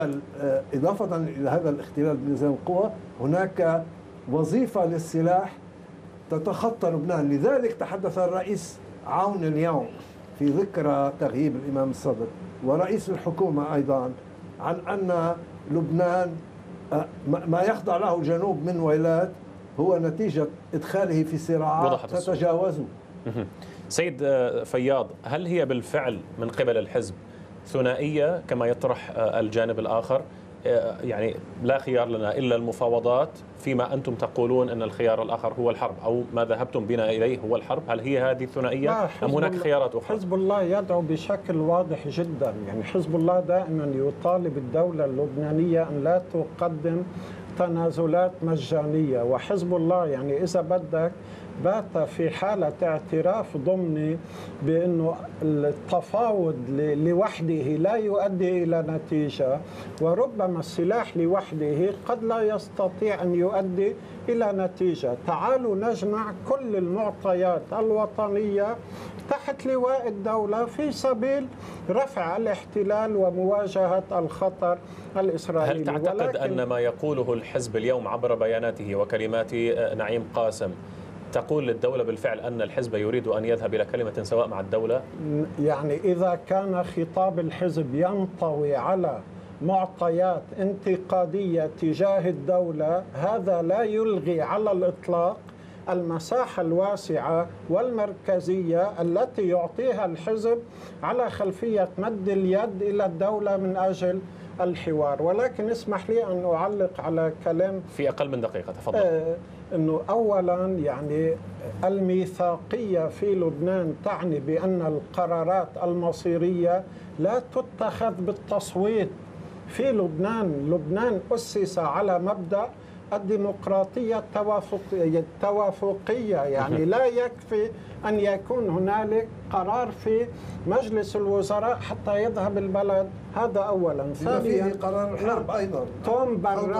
إضافة إلى هذا الاختلال بنظام القوى، هناك وظيفة للسلاح تتخطى لبنان. لذلك تحدث الرئيس عون اليوم في ذكرى تغييب الإمام الصدر ورئيس الحكومة أيضا عن أن لبنان ما يخضع له الجنوب من ويلات هو نتيجة إدخاله في صراعات تتجاوزه. سيد فياض، هل هي بالفعل من قبل الحزب ثنائية كما يطرح الجانب الآخر؟ يعني لا خيار لنا إلا المفاوضات، فيما أنتم تقولون أن الخيار الآخر هو الحرب، أو ما ذهبتم بنا إليه هو الحرب. هل هي هذه الثنائية أم هناك خيارات أخرى؟ حزب الله يدعو بشكل واضح جدا، يعني حزب الله دائما يطالب الدولة اللبنانية أن لا تقدم تنازلات مجانية، وحزب الله يعني إذا بدك بات في حالة اعتراف ضمني بأنه التفاوض لوحده لا يؤدي إلى نتيجة، وربما السلاح لوحده قد لا يستطيع أن يؤدي إلى نتيجة. تعالوا نجمع كل المعطيات الوطنية تحت لواء الدولة في سبيل رفع الاحتلال ومواجهة الخطر الإسرائيلي. هل تعتقد أن ما يقوله الحزب اليوم عبر بياناته وكلمات نعيم قاسم تقول للدولة بالفعل أن الحزب يريد أن يذهب إلى كلمة سواء مع الدولة؟ يعني إذا كان خطاب الحزب ينطوي على معطيات انتقادية تجاه الدولة، هذا لا يلغي على الإطلاق المساحة الواسعة والمركزية التي يعطيها الحزب على خلفية مد اليد إلى الدولة من أجل الحوار. ولكن اسمح لي أن أعلق على كلام في أقل من دقيقة، تفضل. أنه أولا يعني الميثاقية في لبنان تعني بأن القرارات المصيرية لا تتخذ بالتصويت في لبنان. لبنان أسس على مبدأ الديمقراطية التوافقية، يعني لا يكفي أن يكون هنالك قرار في مجلس الوزراء حتى يذهب البلد. هذا أولا. ثانيا قرار الحرب أيضا، توم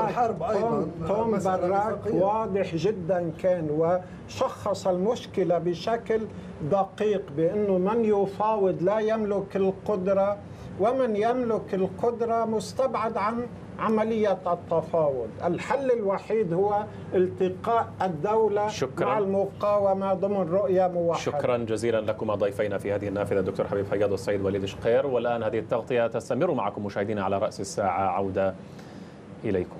براك واضح جدا كان وشخص المشكلة بشكل دقيق بأنه من يفاوض لا يملك القدرة، ومن يملك القدرة مستبعد عن عملية التفاوض. الحل الوحيد هو التقاء الدولة مع المقاومة ضمن رؤية موحدة. شكرا جزيلا لكما ضيفينا في هذه النافذة الدكتور حبيب فياض والسيد وليد شقير. والآن هذه التغطية تستمر معكم مشاهدينا على رأس الساعة. عودة إليكم.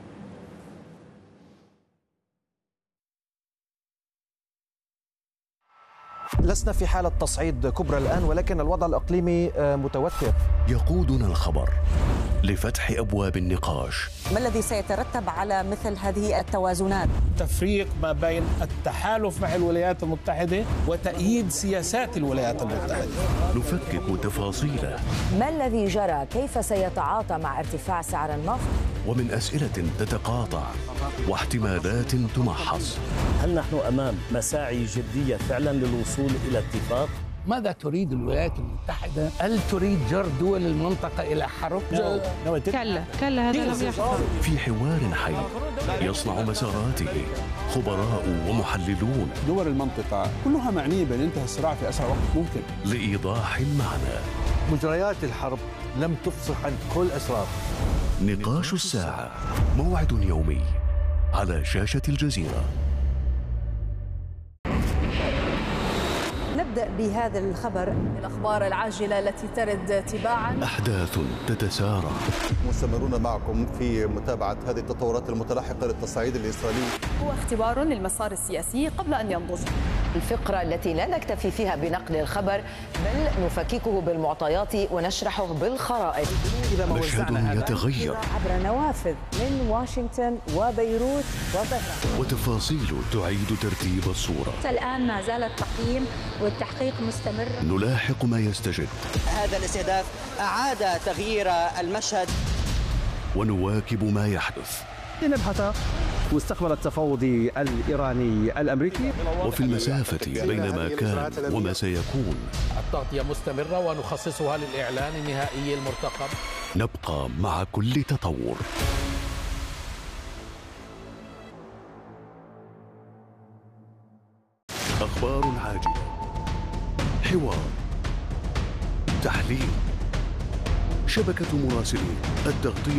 لسنا في حالة تصعيد كبرى الآن، ولكن الوضع الإقليمي متوتر. يقودنا الخبر لفتح أبواب النقاش. ما الذي سيترتب على مثل هذه التوازنات؟ تفريق ما بين التحالف مع الولايات المتحدة وتأييد سياسات الولايات المتحدة. نفكك تفاصيله. ما الذي جرى؟ كيف سيتعاطى مع ارتفاع سعر النفط؟ ومن أسئلة تتقاطع واحتمالات تمحص. هل نحن أمام مساعي جدية فعلا للوصول إلى اتفاق؟ ماذا تريد الولايات المتحدة؟ هل تريد جر دول المنطقة إلى حرب؟ كلا هذا لم يحصل. في حوار حي يصنع مساراته خبراء ومحللون. دول المنطقة كلها معنية بأن ينتهي الصراع في أسرع وقت ممكن. لإيضاح المعنى. مجريات الحرب لم تفصح عن كل أسرار. نقاش الساعة، موعد يومي على شاشة الجزيرة. نبدأ بهذا الخبر. الأخبار العاجلة التي ترد تباعا. أحداث تتسارع. مستمرون معكم في متابعة هذه التطورات المتلاحقة للتصعيد الإسرائيلي. هو اختبار للمسار السياسي قبل أن ينضج. الفقرة التي لا نكتفي فيها بنقل الخبر، بل نفككه بالمعطيات ونشرحه بالخرائط. مشهد يتغير عبر نوافذ من واشنطن وبيروت وطهران، وتفاصيل تعيد ترتيب الصورة. الآن ما زال التقييم والتحقيق مستمر. نلاحق ما يستجد. هذا الاستهداف أعاد تغيير المشهد، ونواكب ما يحدث. لنبحث مستقبل التفاوض الإيراني الأمريكي. وفي المسافة بين ما كان وما سيكون. التغطية مستمرة ونخصصها للإعلان النهائي المرتقب. نبقى مع كل تطور. أخبار عاجلة، حوار، تحليل، شبكة مراسلين التغطية